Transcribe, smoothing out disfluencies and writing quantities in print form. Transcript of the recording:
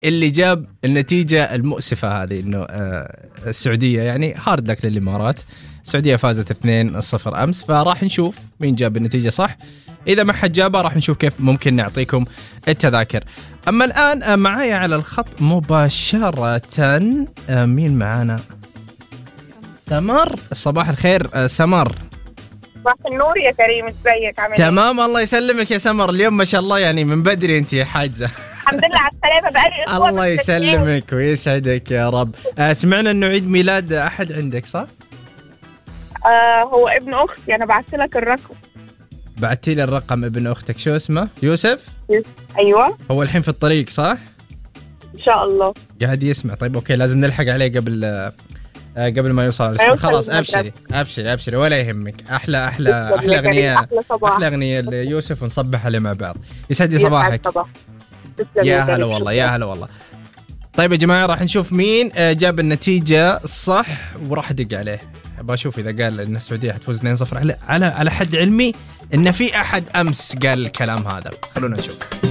اللي جاب النتيجة المؤسفة هذه إنه السعودية يعني هارد لك للإمارات. السعودية فازت 2-0 أمس، فراح نشوف مين جاب النتيجة صح. إذا ما حد جابها راح نشوف كيف ممكن نعطيكم التذاكر. أما الآن معايا على الخط مباشرة مين معانا؟ سمر. صباح الخير سمر. صباح النور يا كريم، ازيك عامل ايه؟ تمام الله يسلمك يا سمر. اليوم ما شاء الله يعني من بدري انت حاجزة. الحمد لله على السلامة، بقالي اسبوع. الله يسلمك ويسعدك يا رب. سمعنا انه عيد ميلاد احد عندك صح؟ هو ابن اختي، انا بعت لك الرقم. بعتي لي الرقم ابن اختك، شو اسمه؟ يوسف؟ ايوه هو الحين في الطريق صح؟ ان شاء الله قاعد يسمع. طيب اوكي لازم نلحق عليه قبل ما يوصل على الاسم. خلاص ابشري ولا يهمك. احلى اغنيه، احلى اغنيه ليوسف ونصبح عليه مع بعض. يسعد لي صباحك. يا هلا والله يا هلا والله. طيب يا جماعه راح نشوف مين جاب النتيجه الصح وراح ادق عليه. ابغى اشوف اذا قال ان السعوديه حتفوز 2-0 على حد علمي ان في احد امس قال الكلام هذا. خلونا نشوف.